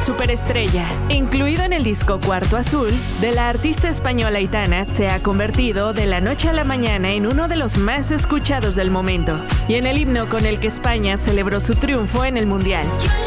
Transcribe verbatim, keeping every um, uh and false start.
superestrella. Incluido en el disco Cuarto Azul, de la artista española Aitana, se ha convertido de la noche a la mañana en uno de los más escuchados del momento, y en el himno con el que España celebró su triunfo en el Mundial.